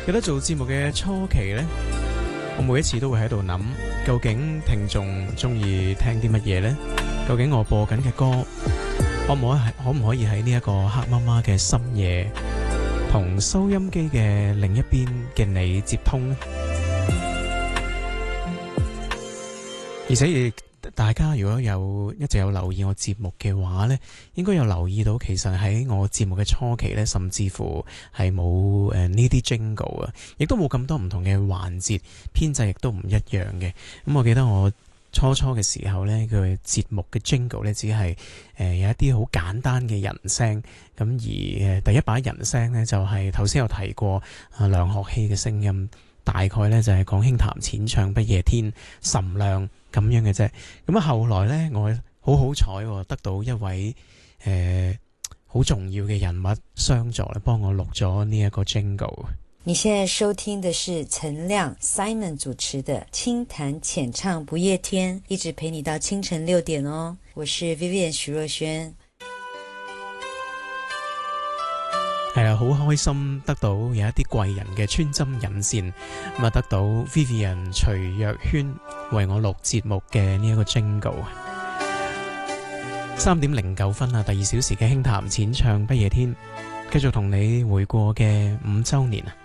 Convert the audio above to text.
記得做節目嘅初期呢，我每一次都會喺度諗，究竟聽眾中意聽啲乜嘢呢？究竟我播緊嘅歌，可唔可以喺呢一個黑麻麻嘅深夜，同收音機嘅另一邊嘅你接通呢？而且亦大家如果一直有留意我節目嘅話呢，應該有留意到，其實喺我節目嘅初期呢，甚至乎係冇呢啲 jingle 啊，亦都冇咁多唔同嘅環節，編制亦都唔一樣嘅。咁我記得我初嘅時候呢，佢節目嘅 jingle 呢，只係有一啲好簡單嘅人聲，咁而第一把人聲呢，就係頭先有提過梁學禧嘅聲音，大概呢，就係講輕談淺唱不夜天岑亮咁樣嘅啫。咁啊後來呢，我好彩得到一位好重要嘅人物相助咧，幫我錄咗呢一個 jingle。 你現在收聽的是陳亮 Simon 主持的輕談淺唱不夜天，一直陪你到清晨6點哦。我是 Vivian 徐若瑄。 係啊，好開心得到有一啲貴人嘅穿針引線，咁啊得到 Vivian 徐若瑄為我錄節目嘅呢一個 jingle。3點09分啊，第2小時嘅輕談淺唱不夜天，繼續同你回顧嘅5週年啊！